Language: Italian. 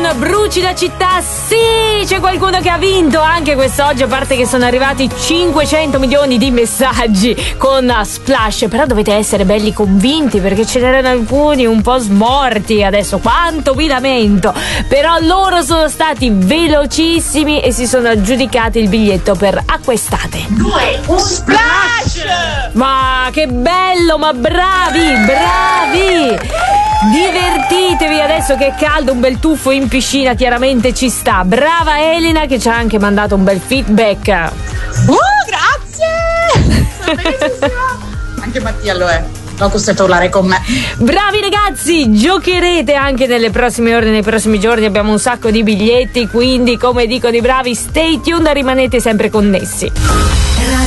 Bruci la città. Sì, c'è qualcuno che ha vinto anche quest'oggi, a parte che sono arrivati 500 milioni di messaggi con Splash, però dovete essere belli convinti perché ce n'erano alcuni un po' smorti. Adesso quanto vi lamento, però loro sono stati velocissimi e si sono aggiudicati il biglietto per Acquestate. Un Splash! Ma che bello, ma bravi! Divertitevi adesso che è caldo, un bel tuffo in piscina chiaramente ci sta. Brava Elena che ci ha anche mandato un bel feedback. Grazie! Anche Mattia lo è. Non costretto a urlare con me. Bravi ragazzi, giocherete anche nelle prossime ore, nei prossimi giorni. Abbiamo un sacco di biglietti, quindi come dicono i bravi, stay tuned, rimanete sempre connessi.